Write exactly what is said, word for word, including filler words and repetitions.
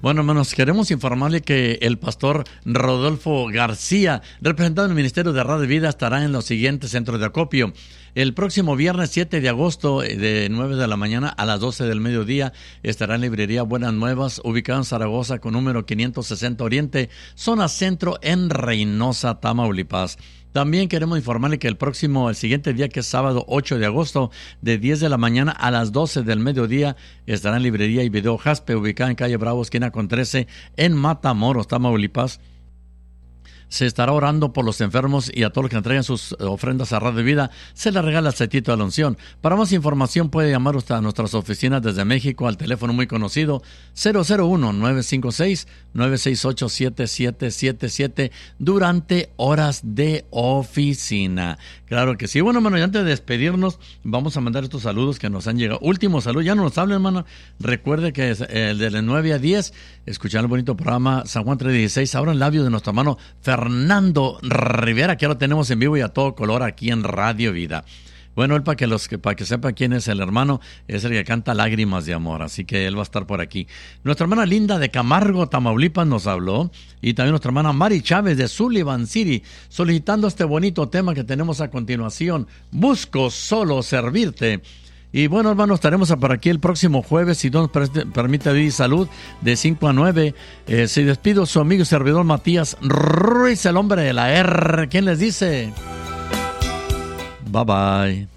Bueno, hermanos, queremos informarle que el pastor Rodolfo García, representante del Ministerio de Radio y Vida, estará en los siguientes centros de acopio. El próximo viernes siete de agosto, de nueve de la mañana a las doce del mediodía, estará en Librería Buenas Nuevas, ubicada en Zaragoza, con número quinientos sesenta Oriente, zona centro, en Reynosa, Tamaulipas. También queremos informarle que el próximo, el siguiente día, que es sábado ocho de agosto, de diez de la mañana a las doce del mediodía, estará en Librería y Video Jaspe, ubicada en calle Bravo, esquina con trece, en Matamoros, Tamaulipas. Se estará orando por los enfermos y a todos los que entreguen sus ofrendas a Radio Vida se les regala aceitito de la unción. Para más información puede llamar usted a nuestras oficinas desde México al teléfono muy conocido cero cero uno, nueve cinco seis, nueve seis ocho, siete siete siete siete durante horas de oficina. Claro que sí. Bueno, hermano, y antes de despedirnos, vamos a mandar estos saludos que nos han llegado. Último saludo, ya no nos hablen, hermano. Recuerde que es el de las nueve a diez, escuchar el bonito programa San Juan tres dieciséis, ahora en labios de nuestro hermano Fernando Rivera, que ahora tenemos en vivo y a todo color aquí en Radio Vida. Bueno, él, para que los para que sepa quién es el hermano, es el que canta Lágrimas de Amor, así que él va a estar por aquí. Nuestra hermana Linda de Camargo, Tamaulipas, nos habló, y también nuestra hermana Mari Chávez de Sullivan City, solicitando este bonito tema que tenemos a continuación, Busco solo servirte. Y bueno, hermanos, estaremos por aquí el próximo jueves, si Dios nos permite vivir salud, de cinco a nueve. Eh, se despido su amigo y servidor Matías Ruiz, el hombre de la R. ¿Quién les dice? Bye bye.